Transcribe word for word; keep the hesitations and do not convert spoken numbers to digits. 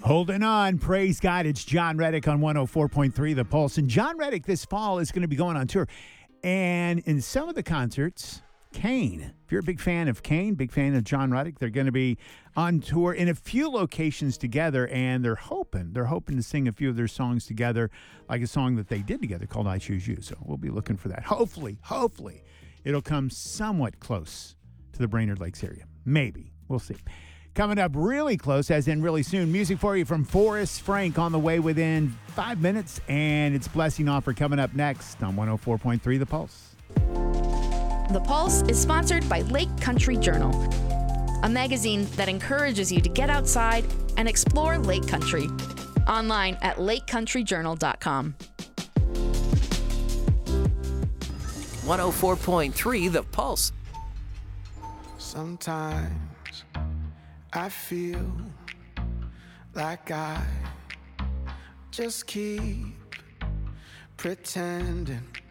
Holding on. Praise God. It's John Reddick on one oh four point three The Pulse. And John Reddick this fall is going to be going on tour. And in some of the concerts, Kane. If you're a big fan of Kane, big fan of John Reddick, they're going to be on tour in a few locations together. And they're hoping, they're hoping to sing a few of their songs together, like a song that they did together called I Choose You. So we'll be looking for that. Hopefully, hopefully, it'll come somewhat close to the Brainerd Lakes area. Maybe. We'll see. Coming up really close, as in really soon, music for you from Forrest Frank on the way within five minutes, and it's Blessing Offer coming up next on one oh four point three The Pulse. The Pulse is sponsored by Lake Country Journal, a magazine that encourages you to get outside and explore Lake Country. Online at lake country journal dot com. one oh four point three The Pulse. Sometimes I feel like I just keep pretending